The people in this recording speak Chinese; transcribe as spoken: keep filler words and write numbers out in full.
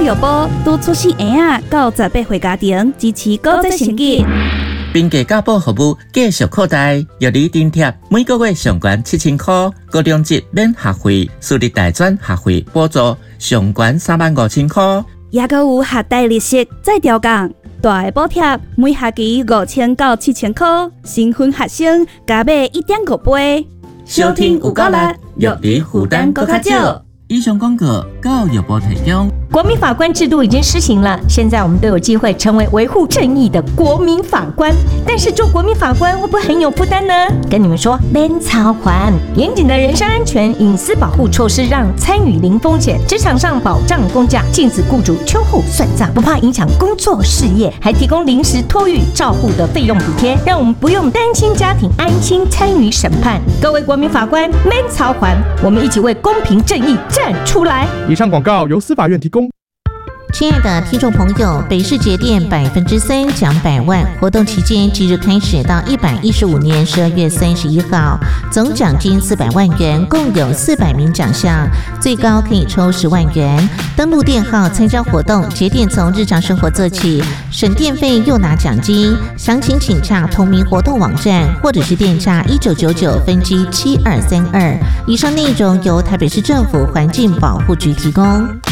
药保都出示婴仔到十八岁家庭支持高再升级。 并价教保服务继续扩大，药理津贴每个月上悬七千块，高中级免学费，私立大专学费补助上悬三万五千块， 也阁有学贷利息再调降，大个补贴每学期五千到七千块，新婚学生加买一点五倍。 收听有够力，药理负担搁较少。以上广告教育部提供。 国民法官制度已经施行了，现在我们都有机会成为维护正义的国民法官。但是做国民法官会不会很有负担呢？跟你们说，免操还严谨的人身安全、隐私保护措施，让参与零风险，职场上保障公假，禁止雇主秋后算账，不怕影响工作事业，还提供临时托育照护的费用补贴，让我们不用担心家庭，安心参与审判。各位国民法官，免操还，我们一起为公平正义站出来。 以上广告由司法院提供。 亲爱的听众朋友，北市节电百分之三奖百万活动期间即日开始到一百一十五年十二月三十一号，总奖金四百万元，共有四百名奖项，最高可以抽十万元。登录电号参加活动，节电从日常生活做起，省电费又拿奖金。详情请洽同名活动网站或者是电诈一九九九分机七二三二。以上内容由台北市政府环境保护局提供。